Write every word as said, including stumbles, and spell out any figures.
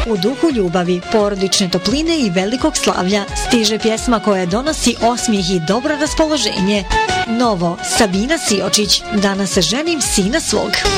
U duhu ljubavi, porodične topline i velikog slavlja stiže pjesma koja donosi osmijeh i dobro raspoloženje. Novo, Sabina Siočić, Danas se ženim sina svog.